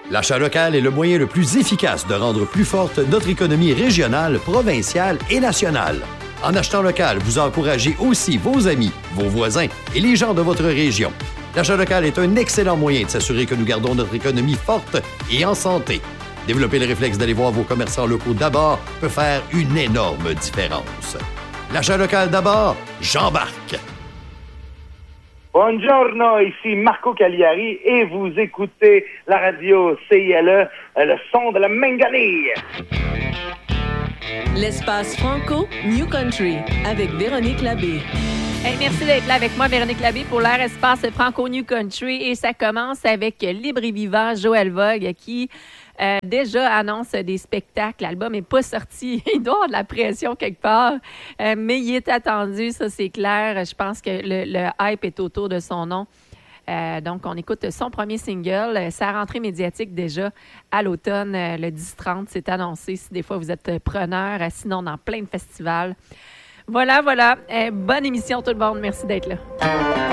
L'achat local est le moyen le plus efficace de rendre plus forte notre économie régionale, provinciale et nationale. En achetant local, vous encouragez aussi vos amis, vos voisins et les gens de votre région. L'achat local est un excellent moyen de s'assurer que nous gardons notre économie forte et en santé. Développer le réflexe d'aller voir vos commerçants locaux d'abord peut faire une énorme différence. L'achat local d'abord, j'embarque! Buongiorno, ici Marco Cagliari et vous écoutez la radio CILE, le son de la Mengani. L'espace franco New Country avec Véronique Labbé. Hey, merci d'être là avec moi, Véronique Labbé, pour l'heure espace franco New Country. Et ça commence avec Libre et Vivant, Joël Vogue, qui déjà annonce des spectacles. L'album n'est pas sorti. Il doit avoir de la pression quelque part, mais il est attendu, ça c'est clair. Je pense que le hype est autour de son nom. Donc, on écoute son premier single. Sa rentrée médiatique déjà à l'automne, le 10-30, c'est annoncé. Si des fois vous êtes preneur, sinon dans plein de festivals. Voilà. Bonne émission tout le monde. Merci d'être là.